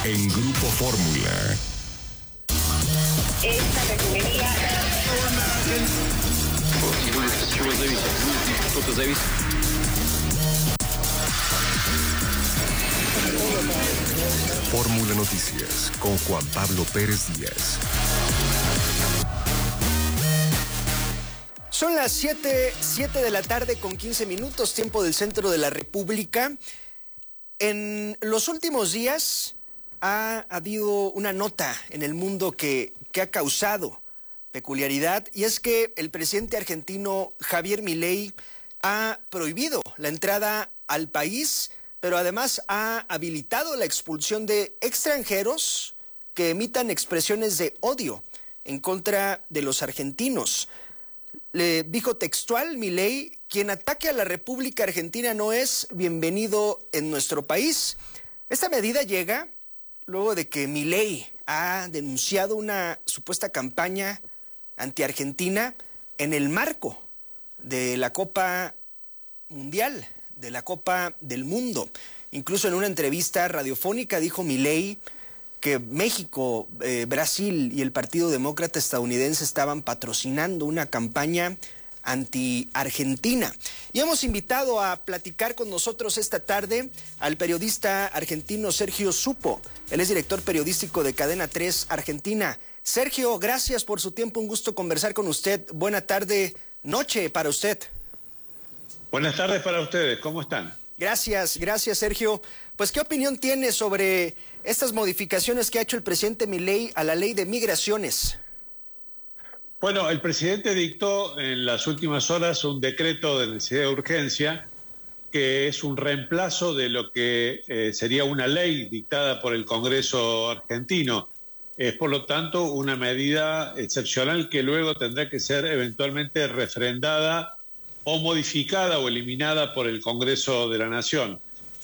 en Grupo Fórmula. Esta refinería... Fórmula Noticias con Juan Pablo Pérez Díaz. Son las 7 de la tarde con 15 minutos, tiempo del centro de la República. En los últimos días ha habido una nota en el mundo que ha causado peculiaridad, y es que el presidente argentino Javier Milei ha prohibido la entrada al país, pero además ha habilitado la expulsión de extranjeros que emitan expresiones de odio en contra de los argentinos. Le dijo textual Milei: quien ataque a la República Argentina no es bienvenido en nuestro país. Esta medida llega luego de que Milei ha denunciado una supuesta campaña anti-argentina en el marco de la Copa Mundial, de la Copa del Mundo. Incluso en una entrevista radiofónica dijo Milei que México, Brasil y el Partido Demócrata estadounidense estaban patrocinando una campaña anti-Argentina. Y hemos invitado a platicar con nosotros esta tarde al periodista argentino Sergio Supo. Él es director periodístico de Cadena 3 Argentina. Sergio, gracias por su tiempo, un gusto conversar con usted. Buena tarde, noche para usted. Buenas tardes para ustedes, ¿cómo están? Gracias Sergio. Pues, ¿qué opinión tiene sobre estas modificaciones que ha hecho el presidente Milei a la ley de migraciones? Bueno, el presidente dictó en las últimas horas un decreto de necesidad de urgencia que es un reemplazo de lo que sería una ley dictada por el Congreso argentino. Es, por lo tanto, una medida excepcional que luego tendrá que ser eventualmente refrendada o modificada o eliminada por el Congreso de la Nación.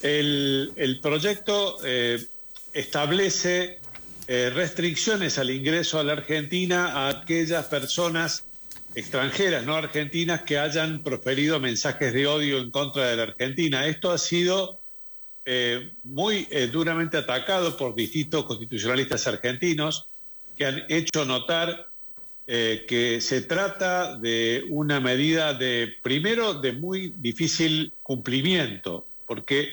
El proyecto establece restricciones al ingreso a la Argentina a aquellas personas extranjeras, no argentinas, que hayan proferido mensajes de odio en contra de la Argentina. Esto ha sido muy duramente atacado por distintos constitucionalistas argentinos, que han hecho notar que se trata de una medida primero de muy difícil cumplimiento, porque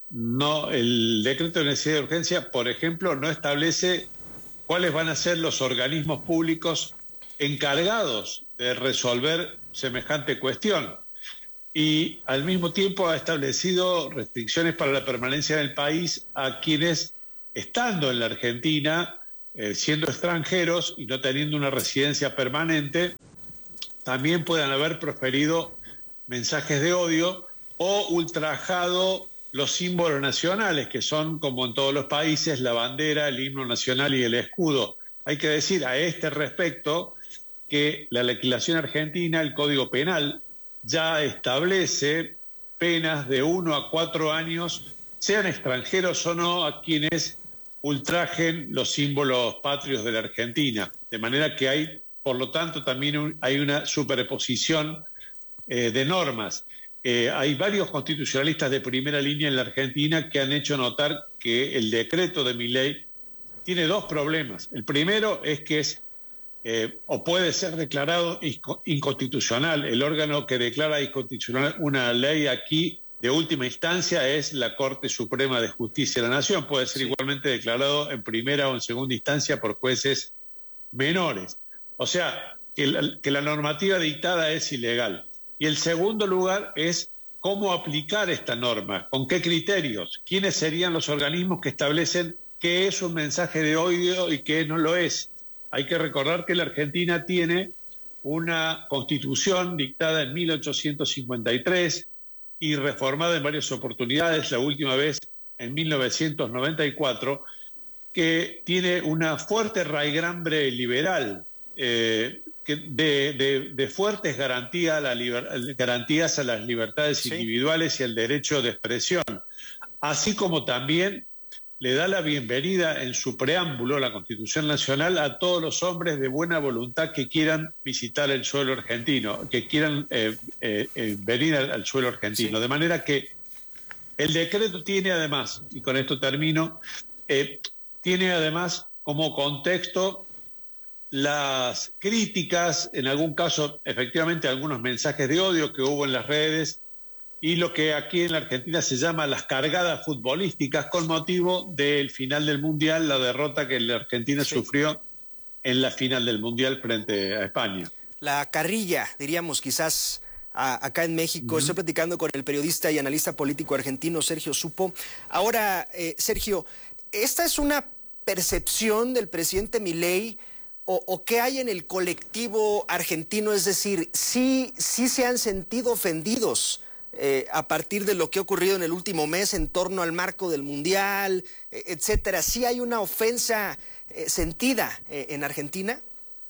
el decreto de necesidad de urgencia, por ejemplo, no establece cuáles van a ser los organismos públicos encargados de resolver semejante cuestión. Y al mismo tiempo ha establecido restricciones para la permanencia en el país a quienes, estando en la Argentina, siendo extranjeros y no teniendo una residencia permanente, también puedan haber proferido mensajes de odio o ultrajado los símbolos nacionales, que son, como en todos los países, la bandera, el himno nacional y el escudo. Hay que decir a este respecto que la legislación argentina, el Código Penal, ya establece penas de 1 a 4 años, sean extranjeros o no, a quienes ultrajen los símbolos patrios de la Argentina. De manera que hay, por lo tanto, también hay una superposición de normas. Hay varios constitucionalistas de primera línea en la Argentina que han hecho notar que el decreto de Milei tiene dos problemas. El primero es que o puede ser declarado inconstitucional. El órgano que declara inconstitucional una ley aquí de última instancia es la Corte Suprema de Justicia de la Nación. Puede ser igualmente declarado en primera o en segunda instancia por jueces menores. O sea, que la normativa dictada es ilegal. Y el segundo lugar es cómo aplicar esta norma, con qué criterios, quiénes serían los organismos que establecen qué es un mensaje de odio y qué no lo es. Hay que recordar que la Argentina tiene una constitución dictada en 1853 y reformada en varias oportunidades, la última vez en 1994, que tiene una fuerte raigambre liberal, de fuertes garantías a las libertades individuales y al derecho de expresión, así como también le da la bienvenida en su preámbulo, la Constitución Nacional, a todos los hombres de buena voluntad que quieran visitar el suelo argentino, que quieran venir al suelo argentino. Sí. De manera que el decreto tiene además, y con esto termino, tiene además como contexto las críticas, en algún caso efectivamente algunos mensajes de odio que hubo en las redes y lo que aquí en la Argentina se llama las cargadas futbolísticas con motivo del final del Mundial, la derrota que la Argentina sufrió en la final del Mundial frente a España. La carrilla, diríamos quizás acá en México. Estoy platicando con el periodista y analista político argentino Sergio Supo. Ahora, Sergio, ¿esta es una percepción del presidente Milei o qué hay en el colectivo argentino? Es decir, sí se han sentido ofendidos a partir de lo que ha ocurrido en el último mes en torno al marco del Mundial, etcétera. ¿Sí hay una ofensa sentida en Argentina?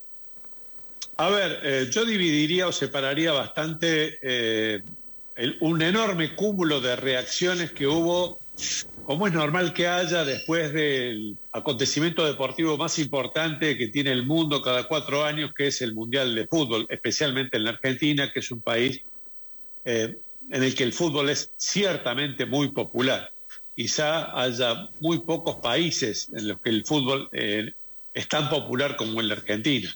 A ver, yo dividiría o separaría bastante un enorme cúmulo de reacciones que hubo, como es normal que haya después del acontecimiento deportivo más importante que tiene el mundo cada 4 años, que es el Mundial de Fútbol, especialmente en la Argentina, que es un país en el que el fútbol es ciertamente muy popular. Quizá haya muy pocos países en los que el fútbol es tan popular como en la Argentina.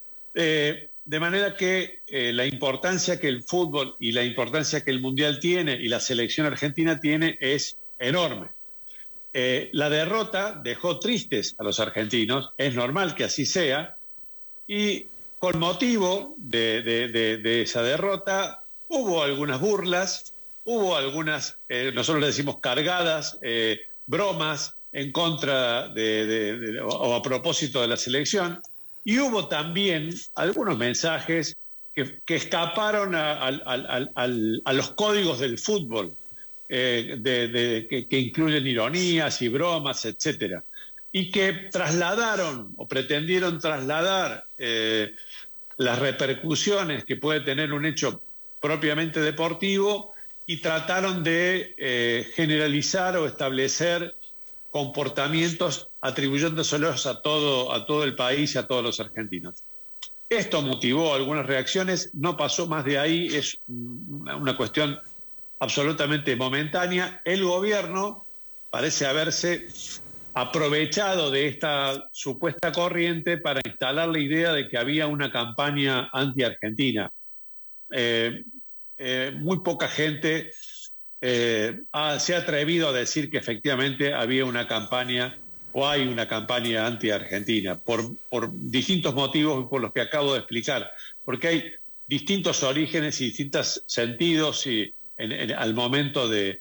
De manera que la importancia que el fútbol y la importancia que el Mundial tiene y la selección argentina tiene es enorme. La derrota dejó tristes a los argentinos, es normal que así sea, y con motivo de esa derrota hubo algunas burlas, hubo algunas, nosotros le decimos cargadas, bromas en contra o a propósito de la selección. Y hubo también algunos mensajes que escaparon a los códigos del fútbol, que incluyen ironías y bromas, etcétera, y que trasladaron o pretendieron trasladar las repercusiones que puede tener un hecho propiamente deportivo y trataron de generalizar o establecer comportamientos atribuyéndoselos a todo el país y a todos los argentinos. Esto motivó algunas reacciones, no pasó más de ahí, es una cuestión absolutamente momentánea. El gobierno parece haberse aprovechado de esta supuesta corriente para instalar la idea de que había una campaña anti-argentina. Muy poca gente se ha atrevido a decir que efectivamente había una campaña o hay una campaña anti-argentina por distintos motivos por los que acabo de explicar, porque hay distintos orígenes y distintos sentidos al momento de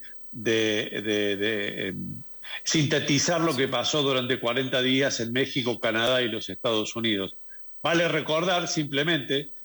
sintetizar lo que pasó durante 40 días en México, Canadá y los Estados Unidos. Vale recordar simplemente